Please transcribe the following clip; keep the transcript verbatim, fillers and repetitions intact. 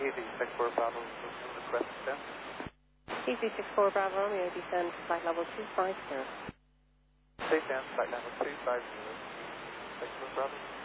Easy six four Bravo, request descent. Easy six four Bravo Romeo, descend to flight level two five zero. Descend, flight level two five zero. six four Bravo.